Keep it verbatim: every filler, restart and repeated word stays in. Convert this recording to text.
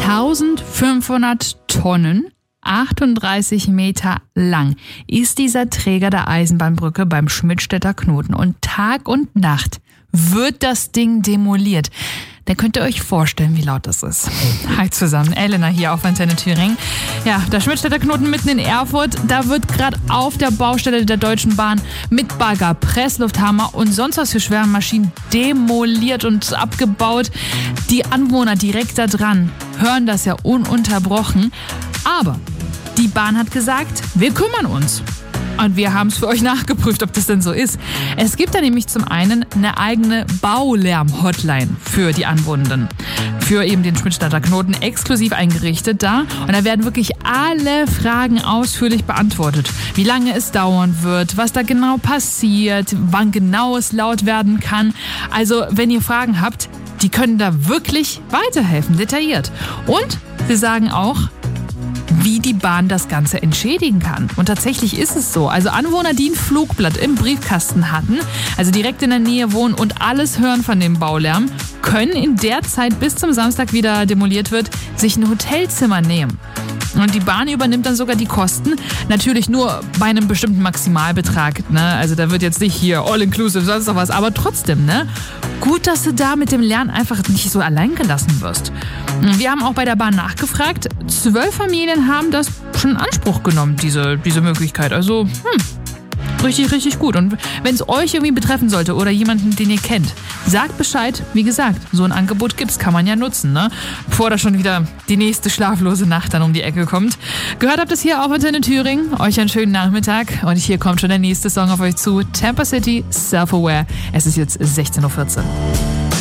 eintausendfünfhundert Tonnen, achtunddreißig Meter lang ist dieser Träger der Eisenbahnbrücke beim Schmidtstädter Knoten. Und Tag und Nacht wird das Ding demoliert. Da könnt ihr euch vorstellen, wie laut das ist. Hi zusammen, Elena hier auf Antenne Thüringen. Ja, der Schmidtstädter Knoten mitten in Erfurt, da wird gerade auf der Baustelle der Deutschen Bahn mit Bagger, Presslufthammer und sonst was für schwere Maschinen demoliert und abgebaut. Die Anwohner direkt da dran hören das ja ununterbrochen. Aber die Bahn hat gesagt, wir kümmern uns. Und wir haben es für euch nachgeprüft, ob das denn so ist. Es gibt da nämlich zum einen eine eigene Baulärm-Hotline für die Anwohnenden. Für eben den Schmidtstädter Knoten exklusiv eingerichtet da. Und da werden wirklich alle Fragen ausführlich beantwortet. Wie lange es dauern wird, was da genau passiert, wann genau es laut werden kann. Also wenn ihr Fragen habt, die können da wirklich weiterhelfen, detailliert. Und sie sagen auch, wie die Bahn das Ganze entschädigen kann. Und tatsächlich ist es so. Also Anwohner, die ein Flugblatt im Briefkasten hatten, also direkt in der Nähe wohnen und alles hören von dem Baulärm, können in der Zeit, bis zum Samstag wieder demoliert wird, sich ein Hotelzimmer nehmen. Und die Bahn übernimmt dann sogar die Kosten, natürlich nur bei einem bestimmten Maximalbetrag. Ne? Also da wird jetzt nicht hier all-inclusive, sonst noch was, aber trotzdem, ne? Gut, dass du da mit dem Lernen einfach nicht so allein gelassen wirst. Wir haben auch bei der Bahn nachgefragt. Zwölf Familien haben das schon in Anspruch genommen, diese, diese Möglichkeit. Also, hm, richtig, richtig gut. Und wenn es euch irgendwie betreffen sollte oder jemanden, den ihr kennt, sagt Bescheid. Wie gesagt, so ein Angebot gibt's, kann man ja nutzen, ne? Bevor da schon wieder die nächste schlaflose Nacht dann um die Ecke kommt. Gehört habt ihr es hier auf Antenne Thüringen. Euch einen schönen Nachmittag. Und hier kommt schon der nächste Song auf euch zu. Tampa City, Self-Aware. Es ist jetzt sechzehn Uhr vierzehn.